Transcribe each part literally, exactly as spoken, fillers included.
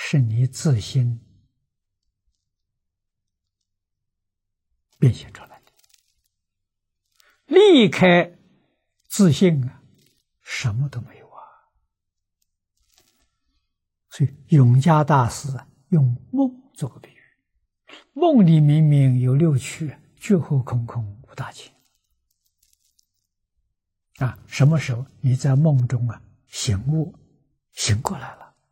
是你自心变现出来的。离开自信啊，什么都没有啊。所以永嘉大师啊，用梦做个比喻，梦里明明有六趣，觉后空空无大千。啊，什么时候你在梦中啊醒悟，醒过来了，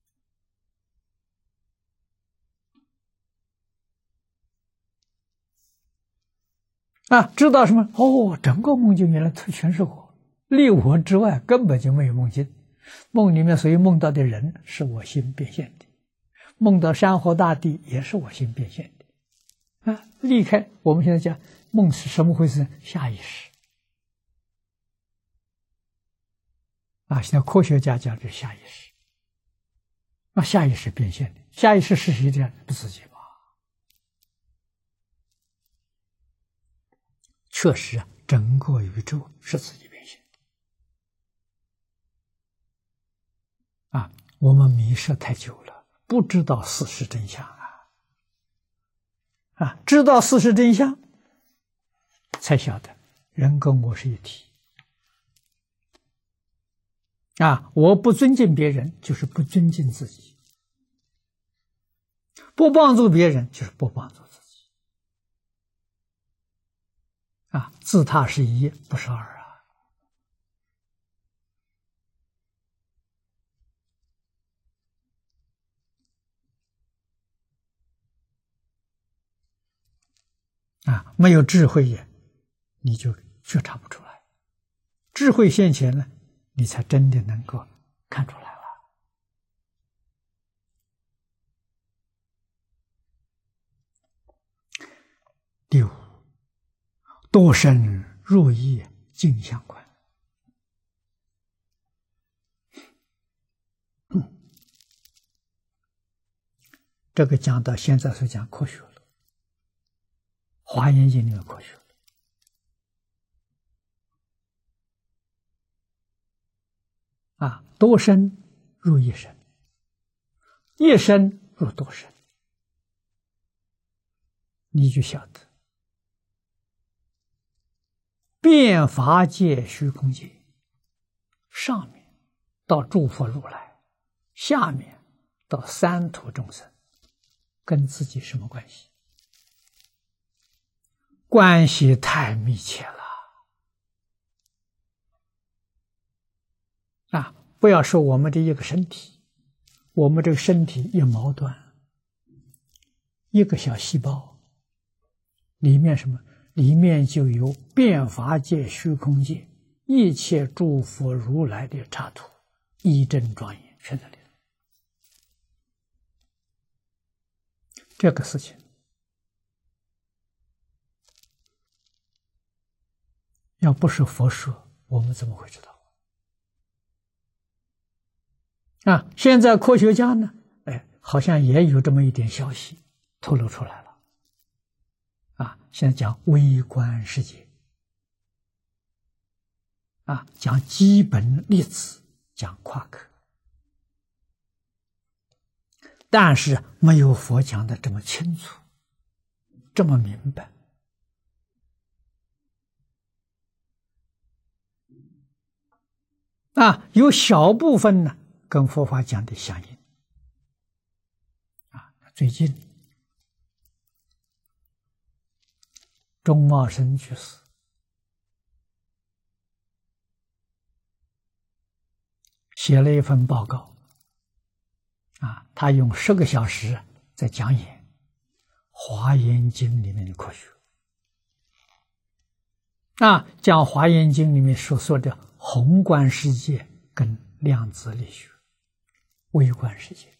啊，知道什么？哦，整个梦境原来它全是我，离我之外根本就没有梦境。梦里面所以梦到的人是我心变现的，梦到山河大地也是我心变现的。啊，离开我们现在讲梦是什么回事？下意识。啊，现在科学家讲这下意识。那下意识变现的，下意识是谁的？不自己吗？确实啊，整个宇宙是自己变现的。啊，我们迷失太久了，不知道事实真相啊！啊，知道事实真相，才晓得人跟我是一体。啊，我不尊敬别人，就是不尊敬自己；不帮助别人，就是不帮助自己。啊，自他是一，不是二啊！啊，没有智慧也，你就觉察不出来。智慧现前呢，你才真的能够看出来了。第五，多生入意镜相观。嗯，这个讲到现在是讲科学了，《华严经》里面科学了。啊，多生入一生，一生入多生，你就晓得遍法界虚空界，上面到诸佛如来，下面到三途众生，跟自己什么关系？关系太密切了。啊，不要说我们这一个身体，我们这个身体一毛断，一个小细胞里面什么？里面就有遍法界虚空界一切诸佛如来的插图，一真庄严，全在里头。这个事情要不是佛说，我们怎么会知道？啊，现在科学家呢，哎，好像也有这么一点消息透露出来了。啊，现在讲微观世界，啊，讲基本粒子，讲夸克，但是没有佛讲的这么清楚，这么明白。啊，有小部分呢跟佛法讲的相应。啊，最近钟茂生居士写了一份报告，啊，他用十个小时在讲演《华严经》里面的科学，啊，讲《华严经》里面所说的宏观世界跟量子力学、微观世界。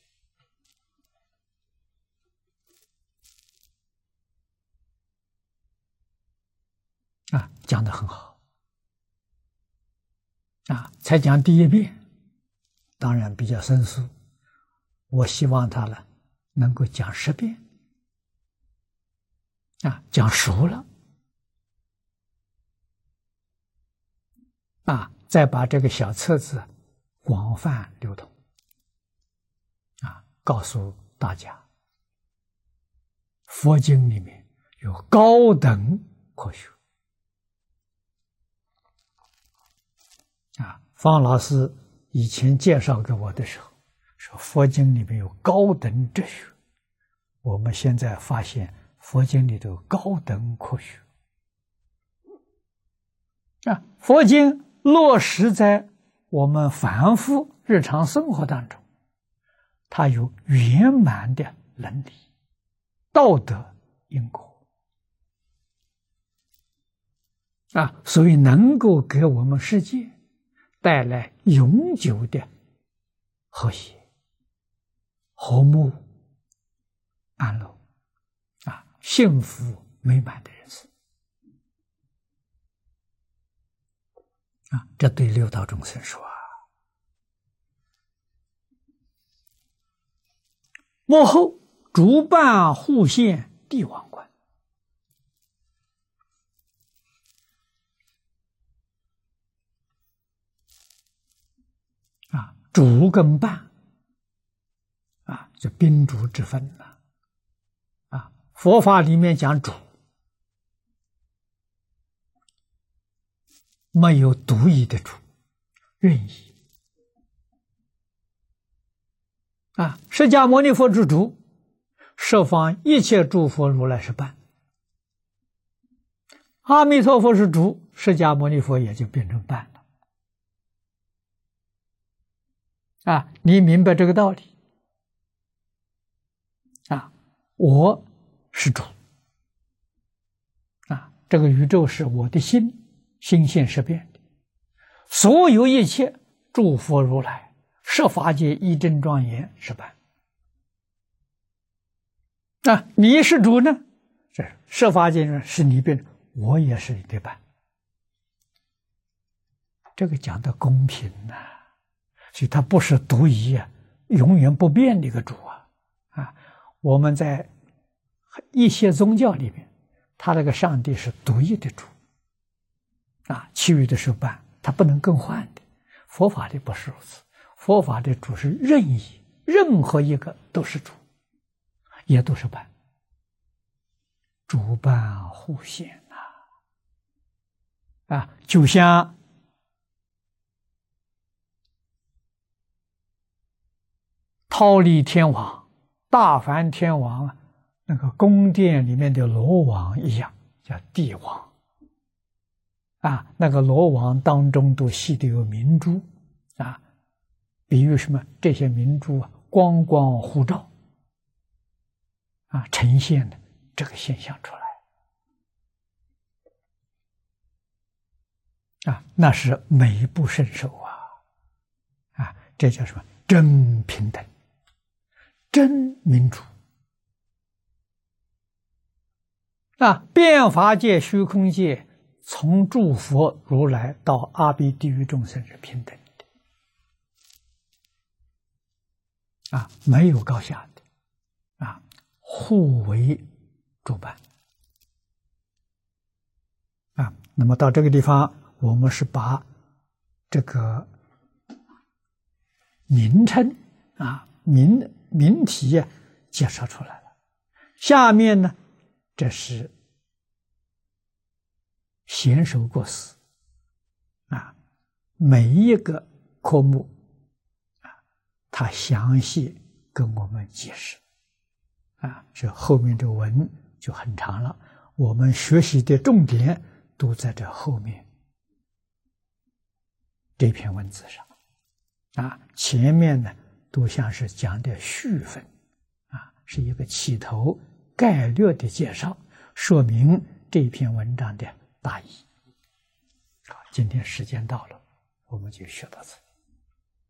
啊，讲得很好。啊，才讲第一遍，当然比较生疏。我希望他呢能够讲十遍，啊，讲熟了，啊，再把这个小册子广泛流通，啊， 告诉大家，佛经里面有高等科学啊。方老师以前介绍给我的时候，说佛经里面有高等哲学，我们现在发现佛经里头有高等科学啊。佛经落实在我们凡夫日常生活当中，它有圆满的伦理、道德、因果啊，所以能够给我们世界带来永久的和谐、和睦、安乐啊，幸福美满的日子啊，这对六道众生说啊。幕后主办护宪帝王观啊，主跟办啊，就宾主之分了啊。佛法里面讲主，没有独一的主，任意啊。释迦牟尼佛之主，十方一切诸佛如来是伴；阿弥陀佛是主，释迦牟尼佛也就变成伴了啊。你明白这个道理啊？我是主啊，这个宇宙是我的心，心现识变的，所有一切诸佛如来十法界一真庄严是伴啊。你是主呢，这十法界呢是你变，我也是你的伴，这个讲的公平呐、啊，所以它不是独一啊，永远不变的一个主啊啊！我们在一些宗教里面，他那个上帝是独一的主啊，其余的是伴，他不能更换的。佛法里不是如此，佛法的主是任意，任何一个都是主，也都是伴，主伴互现呐啊，就像忉利天王、大梵天王啊，那个宫殿里面的罗网一样，叫帝王啊。那个罗网当中都系的有明珠啊，比喻什么？这些明珠啊，光光互照啊，呈现的这个现象出来啊，那是美不胜收啊啊！这叫什么？真平等，真民主啊！变法界、虚空界，从诸佛如来到阿鼻地狱众生是平等的啊，没有高下的啊，互为主伴啊。那么到这个地方，我们是把这个名称啊、名名题啊介绍出来了。下面呢，这是贤首过失啊，每一个科目啊，他详细跟我们解释啊，这后面这个文就很长了。我们学习的重点都在这后面这篇文字上啊，前面呢都像是讲的序分啊，是一个起头概略的介绍，说明这篇文章的大意。好，今天时间到了，我们就学到此。